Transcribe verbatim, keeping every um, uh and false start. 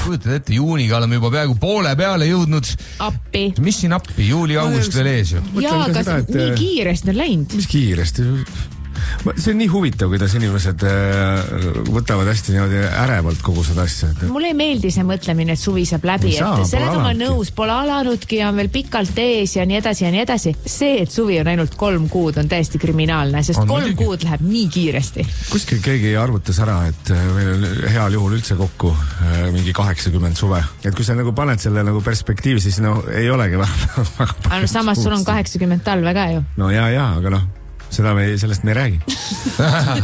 kujutad ette, juuniga oleme juba peaaegu poole peale jõudnud. Appi. Mis siin appi? Juuli-august veel ees ju. Jaa, aga seda, et... nii kiiresti on läinud. Mis kiiresti? See on nii huvitav, kuidas inimesed võtavad hästi niimoodi ärevalt kogu seda asja. Mulle ei meeldi see mõtlemine, et suvi saab läbi, saa, et sellega ma nõus, pole alanudki, on veel pikalt ees ja nii edasi ja nii edasi. See, et suvi on ainult kolm kuud, on täiesti kriminaalne, sest on kolm muidugi. Kuud läheb nii kiiresti. Kuskil keegi arvutas ära, et meil on heal juhul üldse kokku mingi kaheksakümmend suve. Et kui sa nagu paned selle nagu perspektiivi, siis no ei olegi väga, väga aga no samas sul on kaheksakümmend talve ka ju. No jaa, jaa, aga noh, seda me, sellest me ei räägi.